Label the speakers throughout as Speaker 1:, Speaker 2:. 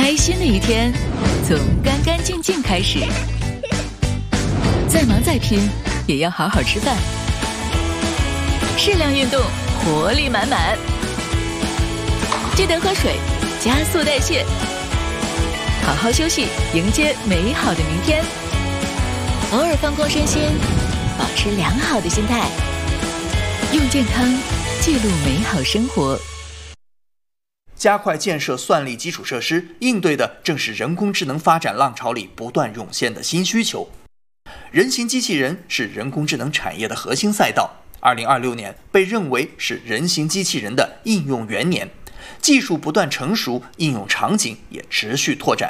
Speaker 1: 开心的一天从干干净净开始，再忙再拼也要好好吃饭，适量运动，活力满满。记得喝水，加速代谢，好好休息，迎接美好的明天。偶尔放空身心，保持良好的心态，用健康记录美好生活。
Speaker 2: 加快建设算力基础设施，应对的正是人工智能发展浪潮里不断涌现的新需求。人形机器人是人工智能产业的核心赛道。2026年被认为是人形机器人的应用元年，技术不断成熟，应用场景也持续拓展。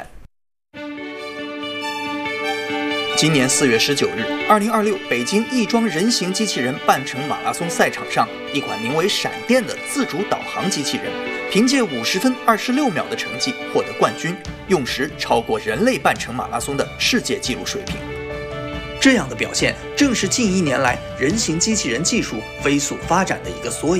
Speaker 2: 今年4月19日，2026北京亦庄人形机器人半程马拉松赛场上，一款名为闪电的自主导航机器人，凭借50分26秒的成绩获得冠军，用时超过人类半程马拉松的世界纪录水平。这样的表现正是近1年来人形机器人技术飞速发展的一个缩影。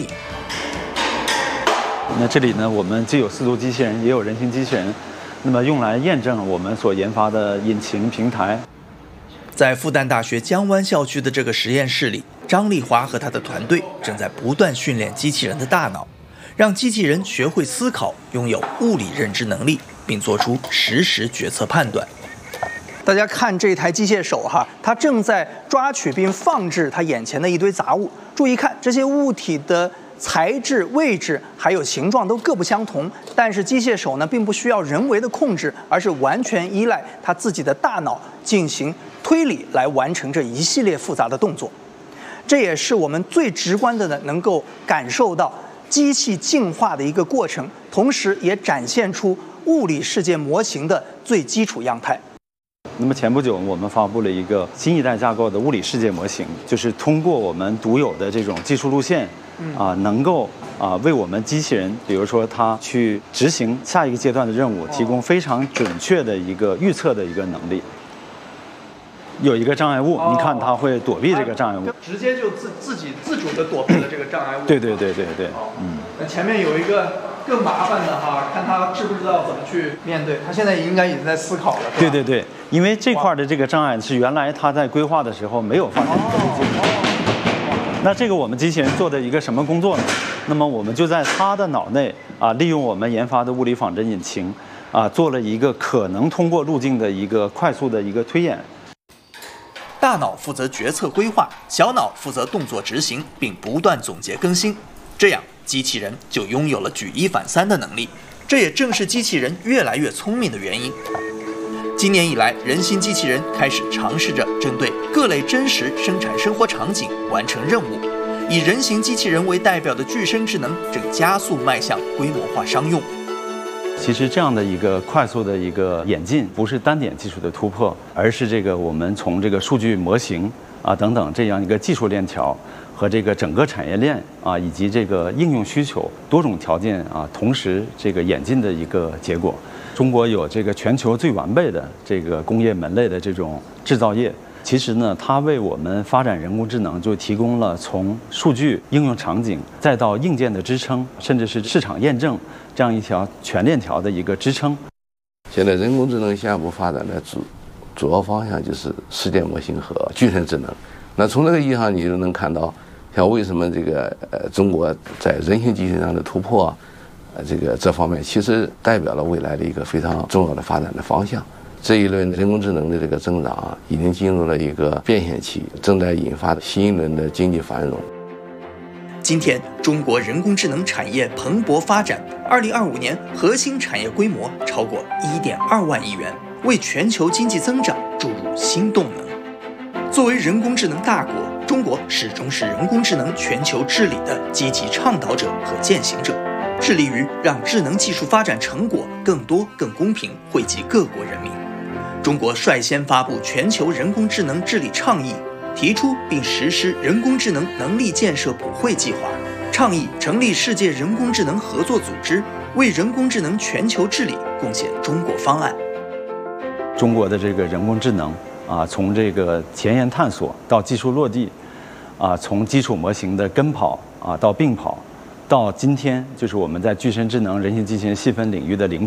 Speaker 3: 那这里呢，我们既有4足机器人，也有人形机器人，那么用来验证我们所研发的引擎平台。
Speaker 2: 在复旦大学江湾校区的这个实验室里，张丽华和他的团队正在不断训练机器人的大脑，让机器人学会思考，拥有物理认知能力，并做出实时决策判断。
Speaker 4: 大家看这台机械手哈，它正在抓取并放置它眼前的一堆杂物。注意看，这些物体的材质、位置还有形状都各不相同，但是机械手呢，并不需要人为的控制，而是完全依赖它自己的大脑进行推理来完成这一系列复杂的动作。这也是我们最直观的呢，能够感受到机器进化的一个过程，同时也展现出物理世界模型的最基础样态。
Speaker 3: 那么前不久，我们发布了一个新一代架构的物理世界模型，就是通过我们独有的这种技术路线，能够为我们机器人，比如说它去执行下一个阶段的任务，提供非常准确的一个预测的一个能力。有一个障碍物，你看它会躲避这个障碍物，
Speaker 4: 直接就自己自主的躲避了这个障碍物。
Speaker 3: 对。
Speaker 4: 那前面有一个更麻烦的哈，看他知不知道怎么去面对。他现在应该已经在思考了。
Speaker 3: 对，因为这块的这个障碍是原来他在规划的时候没有发现的路径。那这个我们机器人做的一个什么工作呢？那么我们就在它的脑内利用我们研发的物理仿真引擎做了一个可能通过路径的一个快速的一个推演。
Speaker 2: 大脑负责决策规划，小脑负责动作执行，并不断总结更新，这样机器人就拥有了举一反三的能力。这也正是机器人越来越聪明的原因。今年以来，人形机器人开始尝试着针对各类真实生产生活场景完成任务，以人形机器人为代表的具身智能正加速迈向规模化商用。
Speaker 3: 其实这样的一个快速的一个演进，不是单点技术的突破，而是这个我们从这个数据模型等等这样一个技术链条和这个整个产业链以及这个应用需求多种条件同时这个演进的一个结果。中国有这个全球最完备的这个工业门类的这种制造业，其实呢，它为我们发展人工智能就提供了从数据应用场景再到硬件的支撑，甚至是市场验证这样一条全链条的一个支撑。
Speaker 5: 现在人工智能下一步发展的主要方向就是世界模型和具身智能。那从这个意义上，你就能看到，像为什么这个中国在人形机器人上的突破这方面，其实代表了未来的一个非常重要的发展的方向。这一轮人工智能的这个增长已经进入了一个变现期，正在引发新一轮的经济繁荣。
Speaker 2: 今天，中国人工智能产业蓬勃发展，2025年核心产业规模超过1.2万亿元，为全球经济增长注入新动能。作为人工智能大国，中国始终是人工智能全球治理的积极倡导者和践行者，致力于让智能技术发展成果更多、更公平，惠及各国人民。中国率先发布全球人工智能治理倡议，提出并实施人工智能能力建设普惠计划，倡议成立世界人工智能合作组织，为人工智能全球治理贡献中国方案。
Speaker 3: 中国的这个人工智能从这个前沿探索到技术落地从基础模型的跟跑到并跑，到今天就是我们在具身智能、人形机器人细分领域的领